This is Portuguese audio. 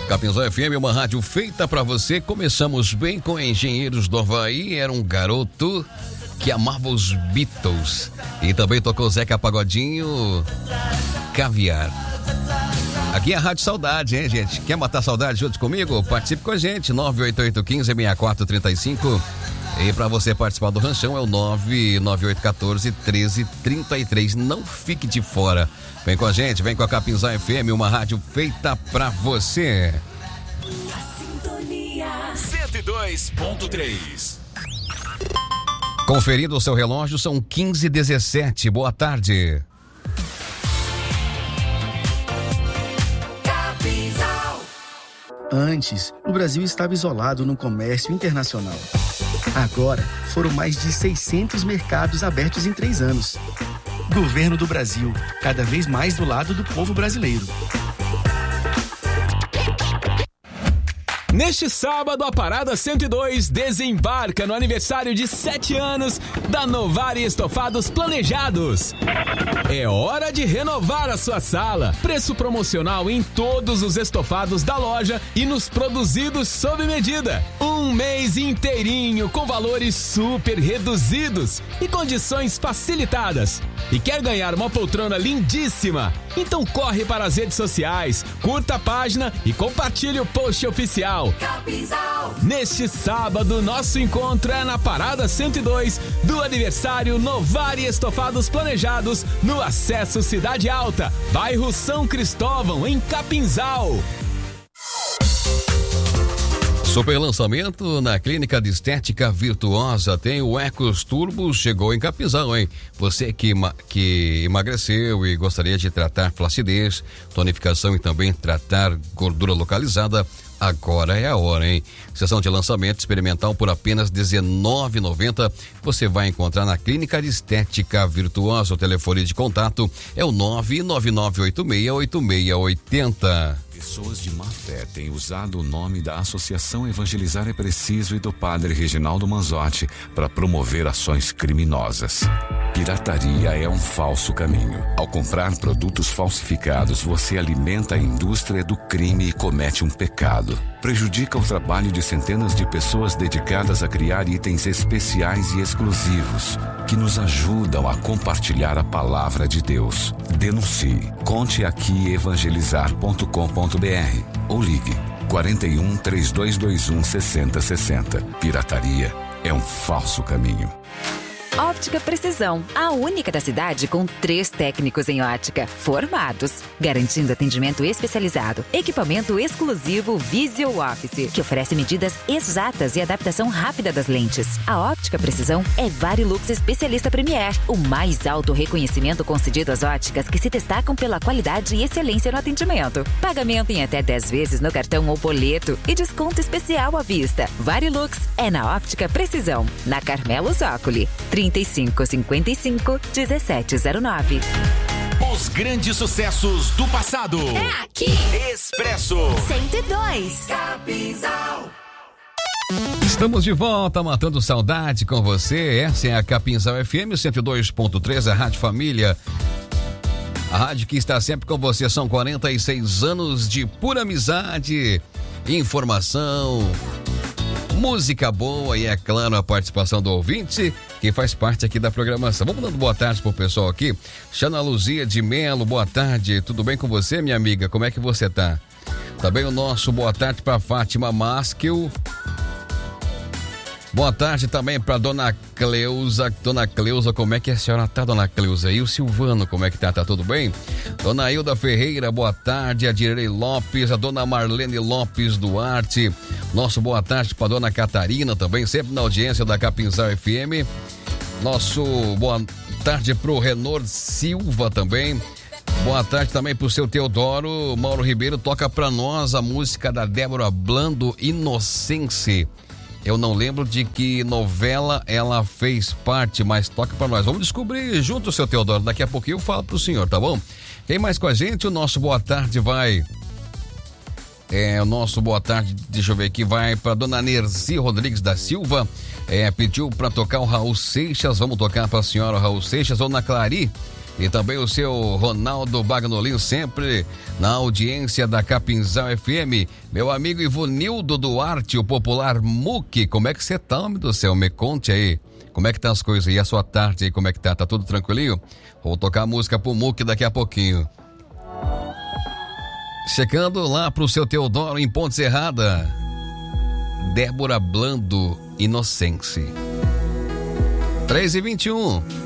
Capinzal FM, uma rádio feita pra você. Começamos bem com Engenheiros do Havaí. Era um garoto que amava os Beatles. E também tocou Zeca Pagodinho, Caviar. Aqui é a Rádio Saudade, hein, gente? Quer matar saudade junto comigo? Participe com a gente, 98815-6435. E para você participar do ranchão é o 99814-1333. Não fique de fora. Vem com a gente, vem com a Capinzal FM, uma rádio feita pra você. A sintonia 102.3. Conferindo o seu relógio, são 15h17. Boa tarde. Antes, o Brasil estava isolado no comércio internacional. Agora, foram mais de 600 mercados abertos em 3 anos. Governo do Brasil, cada vez mais do lado do povo brasileiro. Neste sábado, a Parada 102 desembarca no aniversário de 7 anos da Novari Estofados Planejados. É hora de renovar a sua sala. Preço promocional em todos os estofados da loja e nos produzidos sob medida. Um mês inteirinho com valores super reduzidos e condições facilitadas. E quer ganhar uma poltrona lindíssima? Então corre para as redes sociais, curta a página e compartilhe o post oficial. Capinzal. Neste sábado, nosso encontro é na Parada 102 do aniversário Novari Estofados Planejados, no Acesso Cidade Alta, bairro São Cristóvão, em Capinzal. Super lançamento na Clínica de Estética Virtuosa. Tem o Ecos Turbo, chegou em Capinzal, hein? Você que emagreceu e gostaria de tratar flacidez, tonificação e também tratar gordura localizada, agora é a hora, hein? Sessão de lançamento experimental por apenas R$19,90. Você vai encontrar na Clínica de Estética Virtuosa. O telefone de contato é o 999868680. Pessoas de má fé têm usado o nome da Associação Evangelizar é Preciso e do Padre Reginaldo Manzotti para promover ações criminosas. Pirataria é um falso caminho. Ao comprar produtos falsificados, você alimenta a indústria do crime e comete um pecado. Prejudica o trabalho de centenas de pessoas dedicadas a criar itens especiais e exclusivos que nos ajudam a compartilhar a palavra de Deus. Denuncie. Conte aqui evangelizar.com.br ou ligue 41 3221 6060. Pirataria é um falso caminho. Óptica Precisão, a única da cidade com 3 técnicos em ótica, formados, garantindo atendimento especializado, equipamento exclusivo Visual Office, que oferece medidas exatas e adaptação rápida das lentes. A Óptica Precisão é Varilux especialista Premier, o mais alto reconhecimento concedido às óticas que se destacam pela qualidade e excelência no atendimento. Pagamento em até 10 vezes no cartão ou boleto e desconto especial à vista. Varilux é na Óptica Precisão, na Carmelo Zócoli, 3555-1709. Os grandes sucessos do passado. É aqui. Expresso 102. Capinzal. Estamos de volta, matando saudade com você. Essa é a Capinzal FM 102.3, a Rádio Família. A rádio que está sempre com você. São 46 anos de pura amizade, informação, música boa e, é claro, a participação do ouvinte que faz parte aqui da programação. Vamos dando boa tarde pro pessoal aqui. Xana Luzia de Melo, boa tarde. Tudo bem com você, minha amiga? Como é que você tá? Também o nosso boa tarde para Fátima Maskel. Boa tarde também para Dona Cleusa. Dona Cleusa, como é que a senhora tá, Dona Cleusa? E o Silvano, como é que tá? Tá tudo bem? Dona Hilda Ferreira, boa tarde. A Direi Lopes, a Dona Marlene Lopes Duarte. Nosso boa tarde para Dona Catarina também, sempre na audiência da Capinzal FM. Nosso boa tarde pro Renor Silva também. Boa tarde também pro seu Teodoro. Mauro Ribeiro toca pra nós a música da Débora Blando, Inocência. Eu não lembro de que novela ela fez parte, mas toca pra nós. Vamos descobrir junto, seu Teodoro. Daqui a pouquinho eu falo pro senhor, tá bom? Quem mais com a gente? O nosso boa tarde vai... o nosso boa tarde, deixa eu ver aqui, vai pra Dona Nerzi Rodrigues da Silva. Pediu pra tocar o Raul Seixas. Vamos tocar pra senhora Raul Seixas. Dona Clari E também o seu Ronaldo Bagnolim, sempre na audiência da Capinzal FM. Meu amigo Ivonildo Duarte, o popular Muque. Como é que você tá, homem do céu? Me conte aí. Como é que tá as coisas aí? A sua tarde aí, como é que tá? Tá tudo tranquilinho? Vou tocar música pro Muque daqui a pouquinho. Chegando lá pro seu Teodoro, em Ponte Serrada. Débora Blando, Inocência. 3h21.